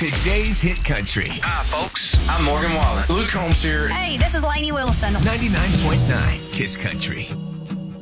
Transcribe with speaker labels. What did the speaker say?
Speaker 1: Today's Hit Country.
Speaker 2: Hi, folks. I'm Morgan Wallen.
Speaker 3: Luke Combs here.
Speaker 4: Hey, this is Lainey Wilson.
Speaker 1: 99.9 Kiss Country.